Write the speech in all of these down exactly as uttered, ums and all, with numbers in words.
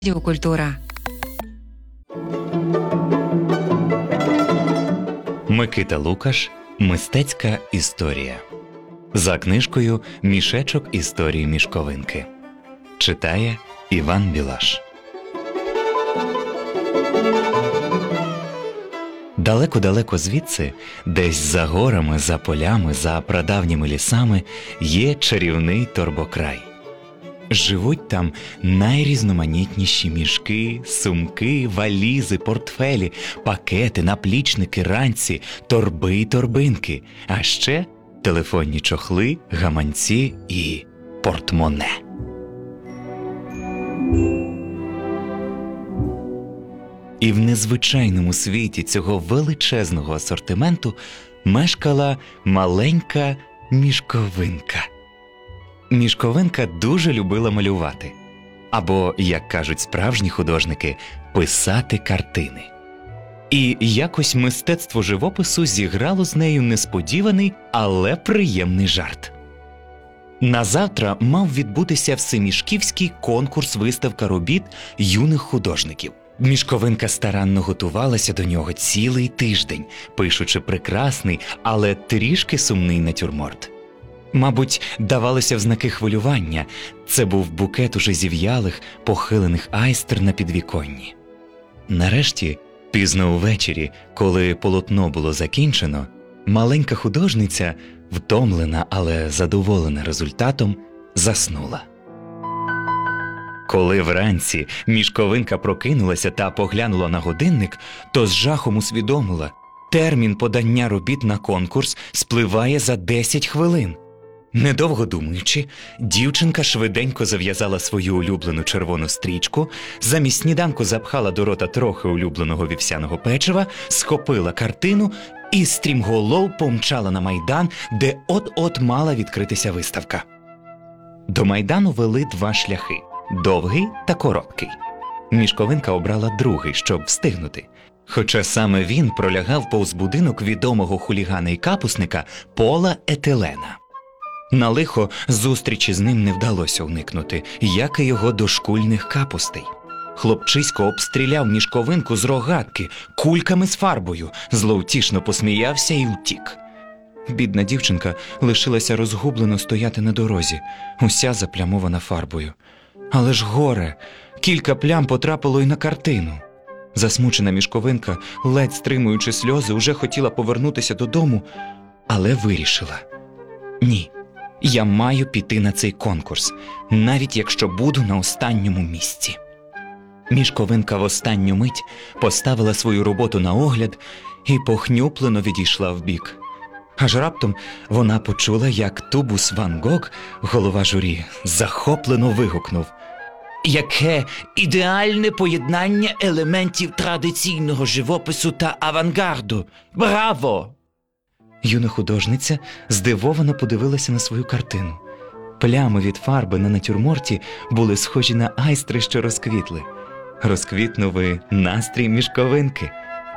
Радіокультура. Микита Лукаш. Мистецька історія. За книжкою «Мішечок історії Мішковинки». Читає Іван Білаш. Далеко-далеко звідси, десь за горами, за полями, за прадавніми лісами, є чарівний торбокрай. Живуть там найрізноманітніші мішки, сумки, валізи, портфелі, пакети, наплічники, ранці, торби й торбинки, а ще телефонні чохли, гаманці і портмоне. І в незвичайному світі цього величезного асортименту мешкала маленька Мішковинка. Мішковинка дуже любила малювати. Або, як кажуть справжні художники, писати картини. І якось мистецтво живопису зіграло з нею несподіваний, але приємний жарт. Назавтра мав відбутися всемішківський конкурс-виставка робіт юних художників. Мішковинка старанно готувалася до нього цілий тиждень, пишучи прекрасний, але трішки сумний натюрморт. Мабуть, давалося в знаки хвилювання. Це був букет уже зів'ялих, похилених айстр на підвіконні. Нарешті, пізно увечері, коли полотно було закінчено, маленька художниця, втомлена, але задоволена результатом, заснула. Коли вранці Мішковинка прокинулася та поглянула на годинник, то з жахом усвідомила – термін подання робіт на конкурс спливає за десять хвилин. Недовго думаючи, дівчинка швиденько зав'язала свою улюблену червону стрічку, замість сніданку запхала до рота трохи улюбленого вівсяного печива, схопила картину і стрімголов помчала на Майдан, де от-от мала відкритися виставка. До Майдану вели два шляхи – довгий та короткий. Мішковинка обрала другий, щоб встигнути. Хоча саме він пролягав повз будинок відомого хулігана і капусника Пола Етелена. На лихо зустрічі з ним не вдалося уникнути, як і його дошкульних капустей. Хлопчисько обстріляв Мішковинку з рогатки, кульками з фарбою, зловтішно посміявся і втік. Бідна дівчинка лишилася розгублено стояти на дорозі, уся заплямована фарбою. Але ж горе! Кілька плям потрапило й на картину. Засмучена Мішковинка, ледь стримуючи сльози, уже хотіла повернутися додому, але вирішила – ні. Я маю піти на цей конкурс, навіть якщо буду на останньому місці. Мішковинка в останню мить поставила свою роботу на огляд і похнюплено відійшла вбік. Аж раптом вона почула, як Тубус Ван Гог, голова журі, захоплено вигукнув: «Яке ідеальне поєднання елементів традиційного живопису та авангарду! Браво!» Юна художниця здивовано подивилася на свою картину. Плями від фарби на натюрморті були схожі на айстри, що розквітли. Розквітнув і настрій Мішковинки.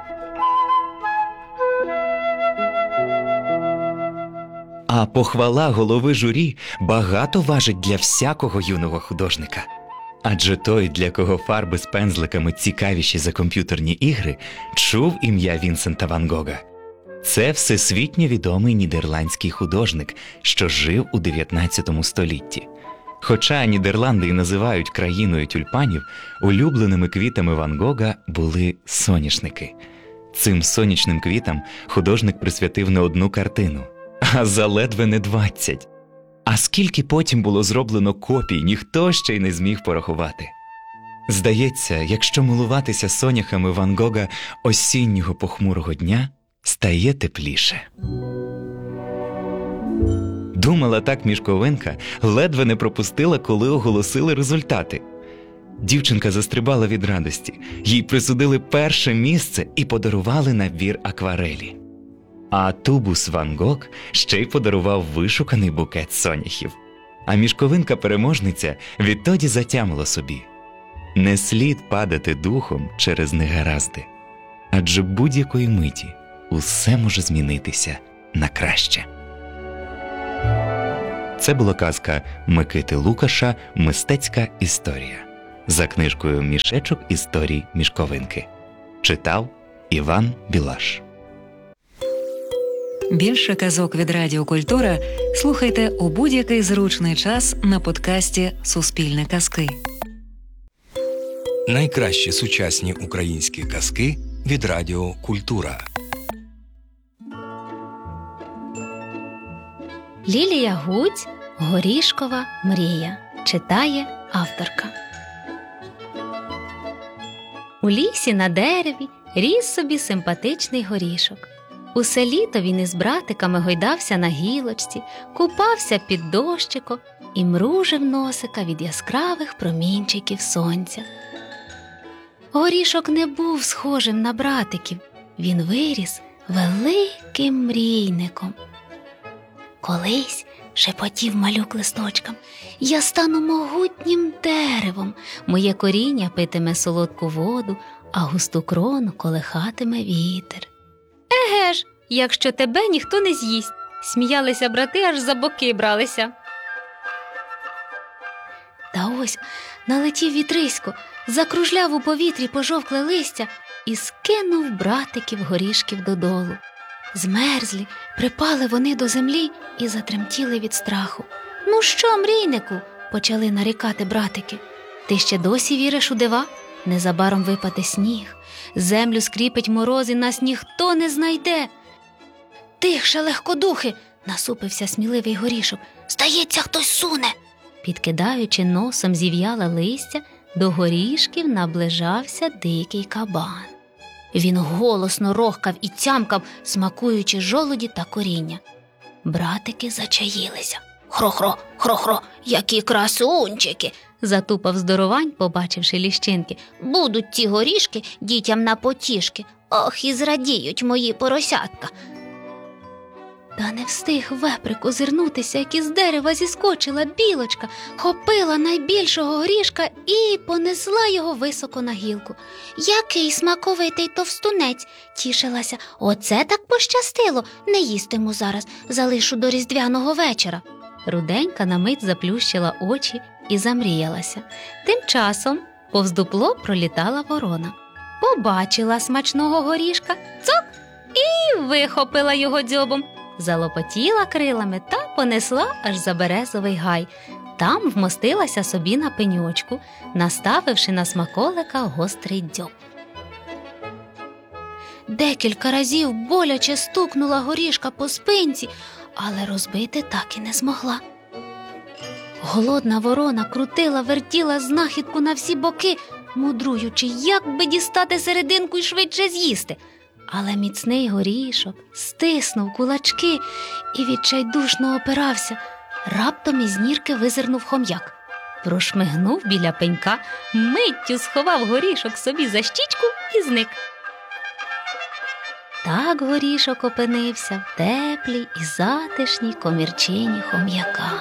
А похвала голови журі багато важить для всякого юного художника. Адже той, для кого фарби з пензликами цікавіші за комп'ютерні ігри, чув ім'я Вінсента Ван Гога. Це всесвітньо відомий нідерландський художник, що жив у дев'ятнадцятому столітті. Хоча Нідерланди й називають країною тюльпанів, улюбленими квітами Ван Гога були соняшники. Цим сонячним квітам художник присвятив не одну картину, а заледве не двадцять. А скільки потім було зроблено копій, ніхто ще й не зміг порахувати. Здається, якщо милуватися соняхами Ван Гога осіннього похмурого дня, стає тепліше. Думала так Мішковинка, ледве не пропустила, коли оголосили результати. Дівчинка застрибала від радості. Їй присудили перше місце і подарували набір акварелі. А Тубус Ван Гог ще й подарував вишуканий букет соняхів. А Мішковинка-переможниця відтоді затямила собі: не слід падати духом через негаразди, адже будь-якої миті усе може змінитися на краще. Це була казка Микити Лукаша «Мистецька історія». за книжкою «Мішечок історій Мішковинки». Читав Іван Білаш. Більше казок від Радіо Культура слухайте у будь-який зручний час на подкасті «Суспільне казки». Найкращі сучасні українські казки від Радіо Культура. Лілія Гудзь «Горішкова мрія». Читає авторка. У лісі на дереві ріс собі симпатичний горішок. Усе літо він із братиками гойдався на гілочці, купався під дощиком і мружив носика від яскравих промінчиків сонця. Горішок не був схожим на братиків, він виріс великим мрійником. Колись, шепотів малюк листочкам, я стану могутнім деревом, моє коріння питиме солодку воду, а густу крону колихатиме вітер. Еге ж, якщо тебе ніхто не з'їсть, сміялися брати, аж за боки бралися. Та ось налетів вітрисько, закружляв у повітрі пожовкле листя і скинув братиків горішків додолу. Змерзлі, припали вони до землі і затремтіли від страху. «Ну що, мрійнику?» – почали нарікати братики. «Ти ще досі віриш у дива? Незабаром випаде сніг. Землю скріпить мороз, і нас ніхто не знайде». «Тихше, легкодухи!» – насупився сміливий горішок. «Здається, хтось суне!» Підкидаючи носом зів'яле листя, до горішків наближався дикий кабан. Він голосно рохкав і тямкав, смакуючи жолуді та коріння. Братики зачаїлися. «Хро-хро, хро-хро, які красунчики!» – затупав здоровань, побачивши ліщинки. «Будуть ті горішки дітям на потішки. Ох, і зрадіють мої поросятка!» Та не встиг веприк озирнутися, як із дерева зіскочила білочка, хопила найбільшого горішка і понесла його високо на гілку. «Який смаковитий товстунець!» – тішилася. «Оце так пощастило! Не їстиму зараз, залишу до різдвяного вечора!» Руденька на мить заплющила очі і замріялася. Тим часом повз дупло пролітала ворона. Побачила смачного горішка, цок, і вихопила його дзьобом. Залопотіла крилами та понесла аж за березовий гай. Там вмостилася собі на пеньочку, наставивши на смаколика гострий дзьоб. Декілька разів боляче стукнула горішка по спинці, але розбити так і не змогла. Голодна ворона крутила, вертіла знахідку на всі боки, мудруючи, як би дістати серединку і швидше з'їсти. Але міцний горішок стиснув кулачки і відчайдушно опирався. Раптом із нірки визирнув хом'як. Прошмигнув біля пенька, миттю сховав горішок собі за щічку і зник. Так горішок опинився в теплій і затишній комірчині хом'яка.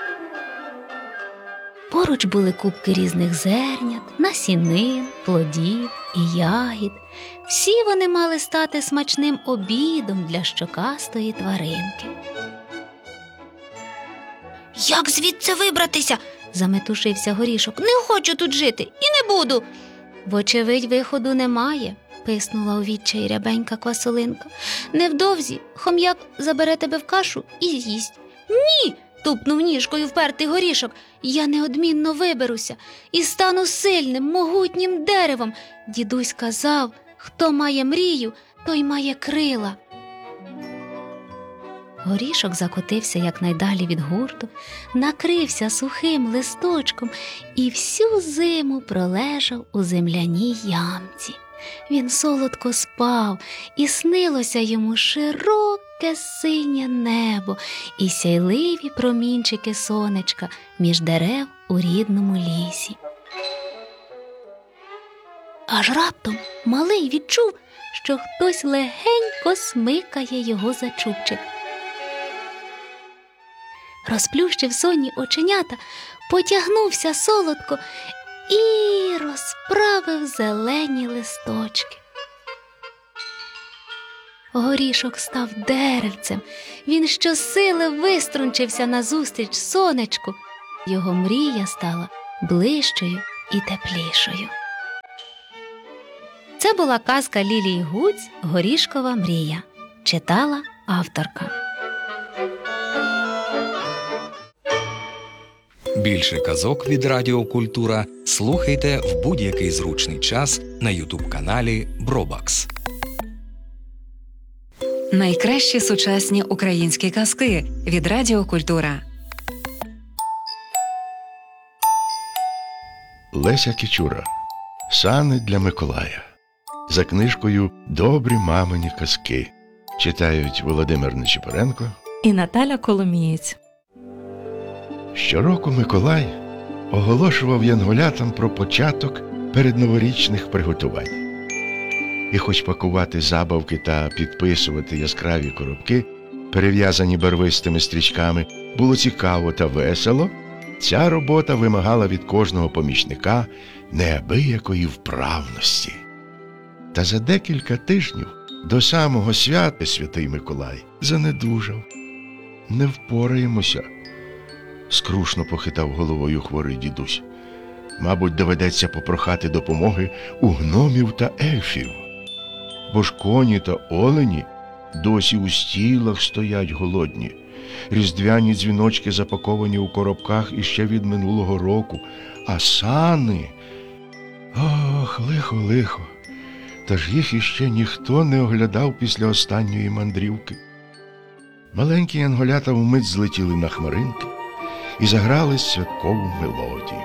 Поруч були купки різних зернят, насінин, плодів і ягід. Всі вони мали стати смачним обідом для щокастої тваринки. «Як звідси вибратися?» – заметушився горішок. «Не хочу тут жити і не буду!» «Вочевидь, виходу немає», – писнула у відчаї рябенька квасолинка. «Невдовзі хом'як забере тебе в кашу і з'їсть». «Ні!» – тупнув ніжкою впертий горішок. «Я неодмінно виберуся і стану сильним, могутнім деревом. Дідусь казав, хто має мрію, той має крила». Горішок закотився якнайдалі від гурту, накрився сухим листочком і всю зиму пролежав у земляній ямці. Він солодко спав, і снилося йому широке синє небо і сяйливі промінчики сонечка між дерев у рідному лісі. Аж раптом малий відчув, що хтось легенько смикає його за чубчик. Розплющив сонні оченята, потягнувся солодко і розправив зелені листочки. Горішок став деревцем, він щосили виструнчився назустріч сонечку. Його мрія стала ближчою і теплішою. Це була казка Лілії Гуць «Горішкова мрія». Читала авторка. Більше казок від Радіо Культура слухайте в будь-який зручний час на ютуб-каналі Бробакс. Найкращі сучасні українські казки від Радіо Культура. Леся Кічура. Сани для Миколая. За книжкою «Добрі мамині казки». Читають Володимир Нечипоренко і Наталя Коломієць. Щороку Миколай оголошував янголятам про початок передноворічних приготувань. І хоч пакувати забавки та підписувати яскраві коробки, перев'язані барвистими стрічками, було цікаво та весело, ця робота вимагала від кожного помічника неабиякої вправності. Та за декілька тижнів до самого свята святий Миколай занедужав. «Не впораємося», – скрушно похитав головою хворий дідусь. «Мабуть, доведеться попрохати допомоги у гномів та ельфів. Бо ж коні та олені досі у стілах стоять голодні. Різдвяні дзвіночки запаковані у коробках іще від минулого року, а сани... Ох, лихо, лихо. Та ж їх іще ніхто не оглядав після останньої мандрівки». Маленькі янголята вмить злетіли на хмаринки і заграли святкову мелодію.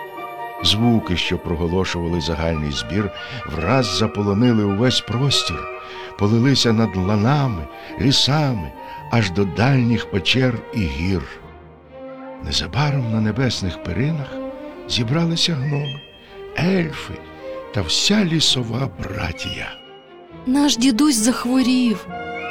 Звуки, що проголошували загальний збір, враз заполонили увесь простір, полилися над ланами, лісами, аж до дальніх печер і гір. Незабаром на небесних перинах зібралися гноми, ельфи та вся лісова братія. «Наш дідусь захворів»,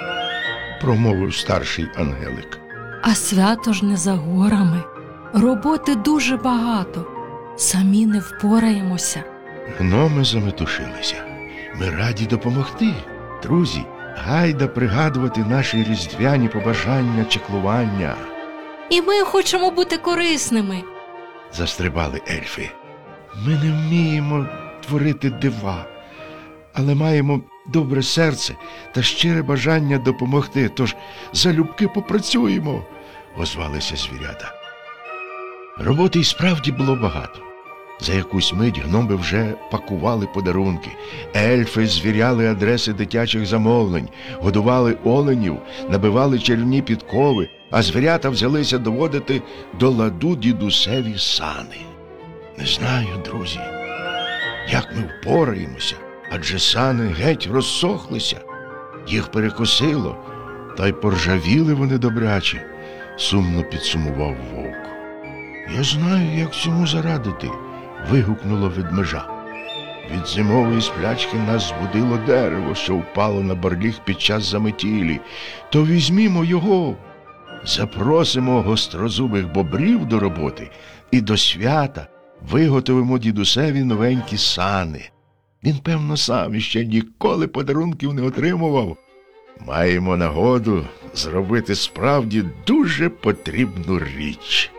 – промовив старший ангелик. «а свято ж не за горами. Роботи дуже багато. Самі не впораємося». Гноми заметушилися. «Ми раді допомогти. Друзі, гайда пригадувати наші різдвяні побажання, чеклування». «І ми хочемо бути корисними», – застрибали ельфи. «Ми не вміємо творити дива, але маємо добре серце та щире бажання допомогти, тож залюбки попрацюємо», – озвалися звірята. Роботи й справді було багато. За якусь мить гноми вже пакували подарунки, ельфи звіряли адреси дитячих замовлень, годували оленів, набивали чарівні підкови, а звірята взялися доводити до ладу дідусеві сани. Не знаю, друзі, як ми впораємося, адже сани геть розсохлися. Їх перекосило, та й поржавіли вони добряче, сумно підсумував вовк. «Я знаю, як цьому зарадити», – вигукнуло ведмежа. «Від зимової сплячки нас збудило дерево, що впало на барліг під час заметілі. То візьмімо його, запросимо гострозубих бобрів до роботи і до свята виготовимо дідусеві новенькі сани. Він, певно, сам іще ніколи подарунків не отримував. Маємо нагоду зробити справді дуже потрібну річ».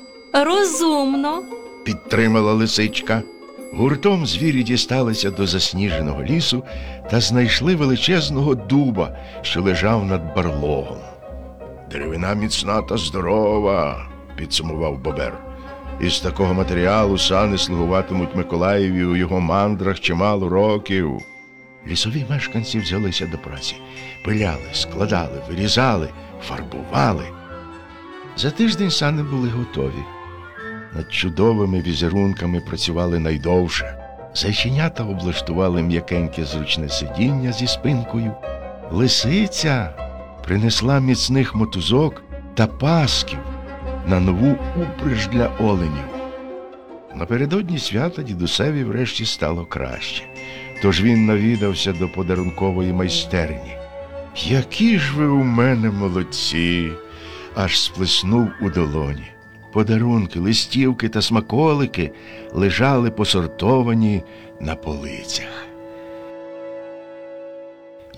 «Розумно», – підтримала лисичка. Гуртом звірі дісталися до засніженого лісу та знайшли величезного дуба, що лежав над барлогом. «Деревина міцна та здорова», – підсумував бобер. «Із такого матеріалу сани слугуватимуть Миколаєві у його мандрах чимало років». Лісові мешканці взялися до праці. Пиляли, складали, вирізали, фарбували. За тиждень сани були готові. Над чудовими візерунками працювали найдовше. Зайченята облаштували м'якеньке зручне сидіння зі спинкою. Лисиця принесла міцних мотузок та пасків на нову упряж для оленів. Напередодні свята дідусеві врешті стало краще, тож він навідався до подарункової майстерні. «Які ж ви у мене молодці!» – аж сплеснув у долоні. Подарунки, листівки та смаколики лежали посортовані на полицях.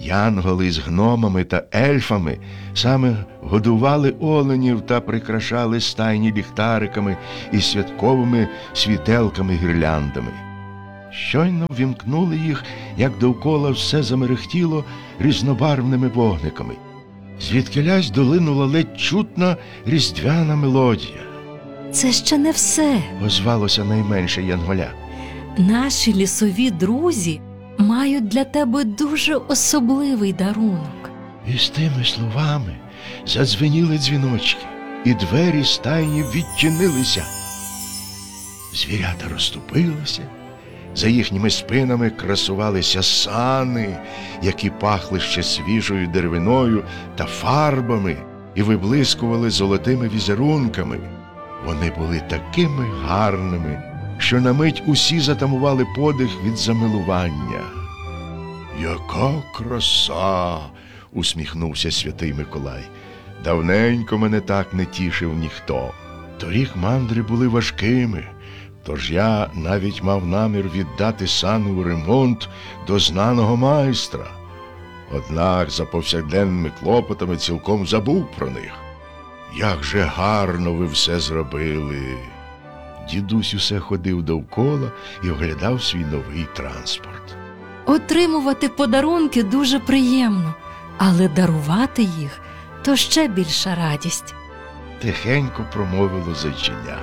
Янголи з гномами та ельфами саме годували оленів та прикрашали стайні ліхтариками і святковими світелками-гірляндами. Щойно вімкнули їх, як довкола все замерехтіло різнобарвними вогниками. Звідкилясь долинула ледь чутна різдвяна мелодія. Це ще не все. Озвалося найменше янголя. Наші лісові друзі мають для тебе дуже особливий дарунок. І з тими словами задзвеніли дзвіночки, і двері стайні відчинилися. Звірята розступилися, за їхніми спинами красувалися сани, які пахли ще свіжою деревиною та фарбами і виблискували золотими візерунками. Вони були такими гарними, що на мить усі затамували подих від замилування. «Яка краса!» – усміхнувся святий Миколай. «Давненько мене так не тішив ніхто. Торік мандри були важкими, тож я навіть мав намір віддати сани у ремонт до знаного майстра. Однак за повсякденними клопотами цілком забув про них. Як же гарно ви все зробили!» Дідусь усе ходив довкола і оглядав свій новий транспорт. Отримувати подарунки дуже приємно, але дарувати їх – то ще більша радість. Тихенько промовило зайчиня.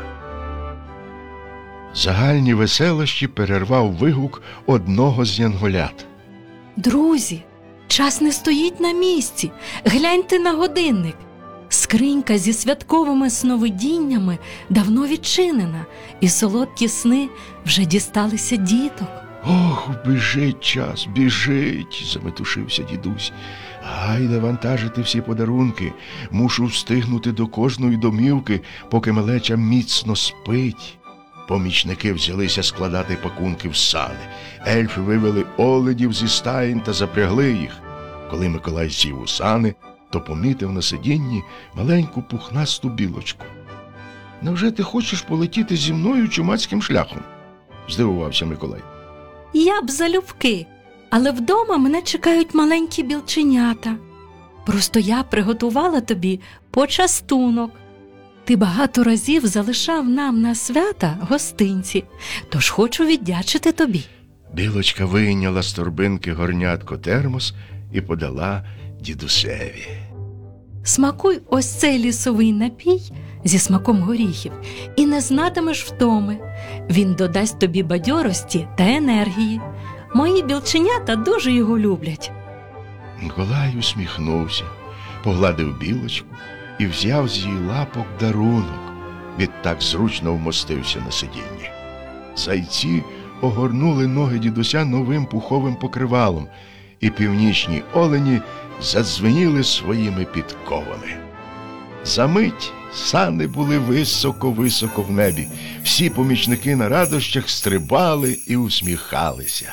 Загальні веселощі перервав вигук одного з янголят. Друзі, час не стоїть на місці. Гляньте на годинник. Скринька зі святковими сновидіннями давно відчинена, і солодкі сни вже дісталися діток. «Ох, біжить час, біжить!» – заметушився дідусь. «Гайда вантажити всі подарунки. Мушу встигнути до кожної домівки, поки малеча міцно спить». Помічники взялися складати пакунки в сани. Ельфи вивели оленів зі стаїн та запрягли їх. Коли Миколай сів у сани, то помітив на сидінні маленьку пухнасту білочку. «Невже ти хочеш полетіти зі мною чумацьким шляхом?» – здивувався Миколай. Я б залюбки, але вдома мене чекають маленькі білченята. Просто я приготувала тобі почастунок. Ти багато разів залишав нам на свята гостинці, тож хочу віддячити тобі». Білочка вийняла з торбинки горнятко-термос і подала дідусеві. Смакуй ось цей лісовий напій зі смаком горіхів і не знатимеш втоми. Він додасть тобі бадьорості та енергії. Мої білченята дуже його люблять. Миколай усміхнувся, погладив білочку і взяв з її лапок дарунок. Відтак зручно вмостився на сидінні. Зайці огорнули ноги дідуся новим пуховим покривалом, і північні олені задзвеніли своїми підковами. Замить сани були високо-високо в небі. Всі помічники на радощах стрибали і усміхалися.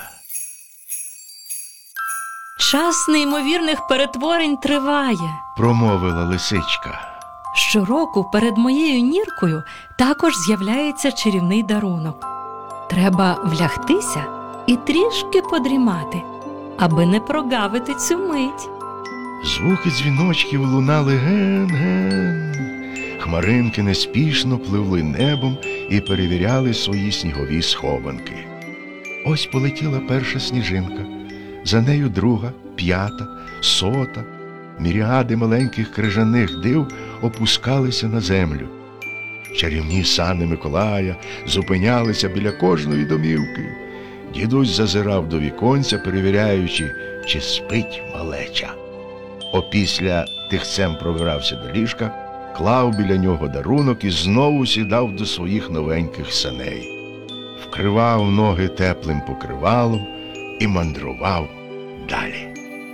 Час неймовірних перетворень триває. Промовила лисичка. Щороку перед моєю ніркою також з'являється чарівний дарунок. Треба влягтися і трішки подрімати, аби не прогавити цю мить. Звуки дзвіночків лунали ген-ген. Хмаринки неспішно пливли небом і перевіряли свої снігові схованки. Ось полетіла перша сніжинка, за нею друга, п'ята, сота. Міріади маленьких крижаних див опускалися на землю. Чарівні сани Миколая зупинялися біля кожної домівки. Дідусь зазирав до віконця, перевіряючи, чи спить малеча. Опісля тихцем пробирався до ліжка, клав біля нього дарунок і знову сідав до своїх новеньких саней. Вкривав ноги теплим покривалом і мандрував далі.